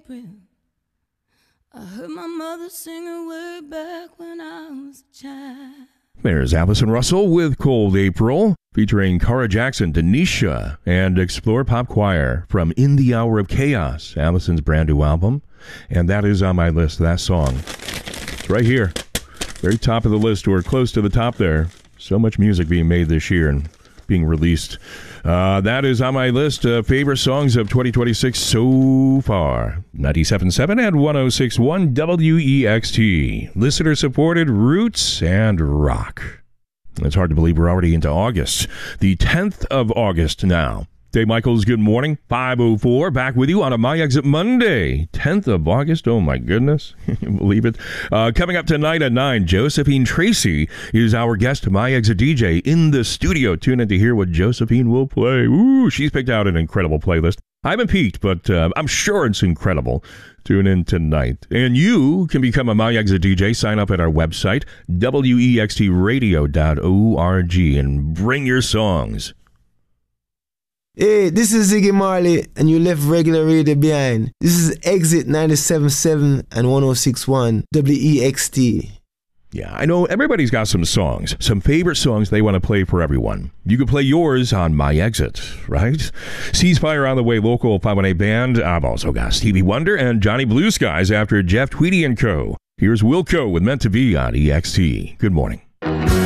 April. I heard my mother sing her way back when I was a child. There's Allison Russell with Cold April, featuring Cara Jackson, Denisha, and Explore Pop Choir from In the Hour of Chaos, Allison's brand new album. And that is on my list, that song. It's right here. Very top of the list, or close to the top there. So much music being made this year and being released. That is on my list of favorite songs of 2026 so far. 97.7 and 106.1 WEXT. Listener-supported roots and rock. It's hard to believe we're already into August. The 10th of August now. Dave Michaels, good morning. 5:04, back with you on a My Exit Monday. 10th of August, oh my goodness. Can you believe it? Coming up tonight at 9, Josephine Tracy is our guest My Exit DJ in the studio. Tune in to hear what Josephine will play. Ooh, she's picked out an incredible playlist. I haven't peeked, but I'm sure it's incredible. Tune in tonight. And you can become a My Exit DJ. Sign up at our website, wextradio.org, and bring your songs. Hey, this is Ziggy Marley, and you left regular radio behind. This is Exit 97.7 and 106.1 WEXT. Yeah, I know everybody's got some songs, some favorite songs they want to play for everyone. You can play yours on My Exit, right? Ceasefire on the way, local 518 band. I've also got Stevie Wonder and Johnny Blue Skies after Jeff Tweedy and Co. Here's Wilco with Meant to Be on EXT. Good morning.